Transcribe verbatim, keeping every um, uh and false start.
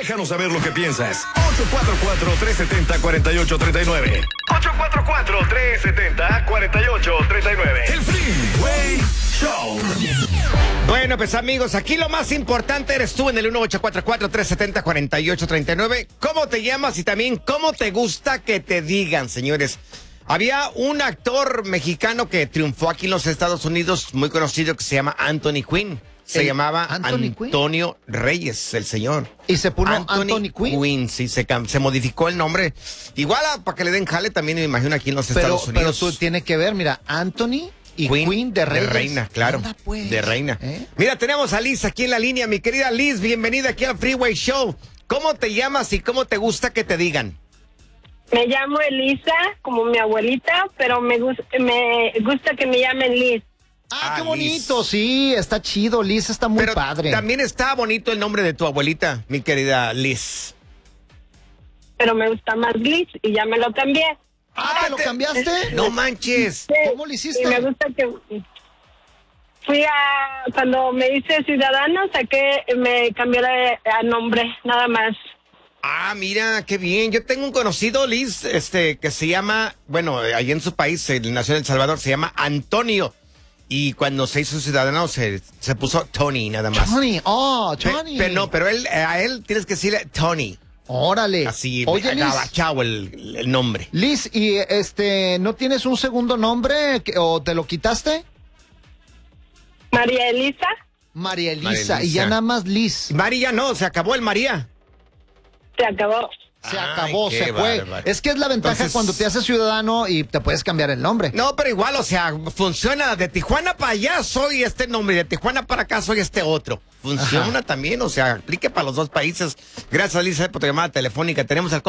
Déjanos saber lo que piensas. ocho cuatro cuatro, tres siete cero, cuatro ocho tres nueve. ocho cuatro cuatro, tres siete cero, cuatro ocho tres nueve. El Freeway Show. Bueno, pues amigos, aquí lo más importante eres tú en el uno ocho cuatro cuatro, tres siete cero, cuatro ocho tres nueve. ¿Cómo te llamas y también cómo te gusta que te digan, señores? Había un actor mexicano que triunfó aquí en los Estados Unidos, muy conocido, que se llama Anthony Quinn. Se ¿El llamaba Anthony Antonio Quinn? Reyes, el señor. ¿Y se puso Anthony, Anthony Quinn? Quinn, sí, se, cam- se modificó el nombre. Igual para que le den jale también, me imagino, aquí en los Pero, Estados pero Unidos. tú tienes que ver, mira, Anthony y Queen, Queen, de Reyes. De reina, claro. Anda, pues. De reina. ¿Eh? Mira, tenemos a Liz aquí en la línea. Mi querida Liz, bienvenida aquí al Freeway Show. ¿Cómo te llamas y cómo te gusta que te digan? Me llamo Elisa, como mi abuelita, pero me, gus- me gusta que me llamen Liz. Ah, Ah, qué Liz. bonito, sí, está chido, Liz está muy Pero padre. también está bonito el nombre de tu abuelita, mi querida Liz. Pero me gusta más Liz y ya me lo cambié. Ah, ¿te lo te- cambiaste? No manches. Sí, ¿Cómo lo hiciste? Y me gusta que... Fui a... Cuando me hice ciudadano, saqué... Me cambié de- a nombre, nada más. Ah, mira, qué bien. Yo tengo un conocido, Liz, este, que se llama, bueno, allí en su país, él nació en El Salvador, se llama Antonio. Y cuando se hizo ciudadano se, se puso Tony nada más. Tony, oh, Pe- Tony. Pero no, pero él, eh, a él tienes que decirle Tony. Órale. Así, Oye, Liz, agachado el, el nombre. Liz, ¿y este, no tienes un segundo nombre que- o te lo quitaste? María Elisa. María Elisa, María Elisa. y ya nada más Liz. María no, se acabó el María. Se acabó. Se Ay, acabó, qué se fue. bárbaro. Es que es la ventaja Entonces- cuando te haces ciudadano y te puedes cambiar el nombre. No, pero igual, o sea, funciona. De Tijuana para allá soy este nombre, de Tijuana para acá soy este otro. Funciona Ajá. también, o sea, aplique para los dos países. Gracias, Lisa, por tu llamada telefónica. Tenemos al